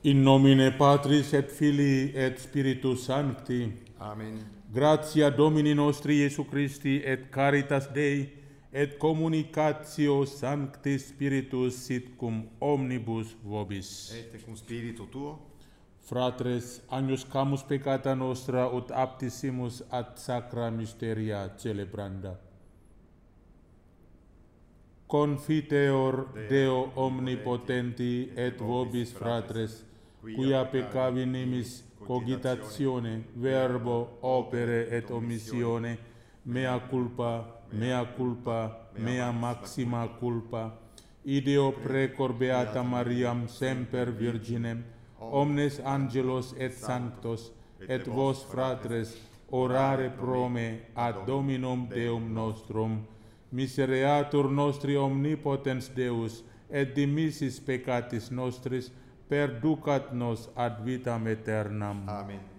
In nomine Patris et Filii et Spiritus Sancti. Amen. Gratia Domini nostri Iesu Christi et caritas Dei et communicatio Sancti Spiritus sit cum omnibus vobis. Et cum spiritu tuo. Fratres, agnus camus peccata nostra ut aptissimus ad sacra mysteria celebranda. Confiteor Deo omnipotenti et vobis fratres, quia peccavi nimis cogitatione, verbo, opere et omissione, mea culpa, mea maxima culpa, ideo precor beata Mariam semper virginem, omnes angelos et sanctos, et vos fratres, orare pro me ad Dominum Deum nostrum, misereatur nostri omnipotens Deus, et dimissis peccatis nostris, perducat nos ad vitam aeternam. Amen.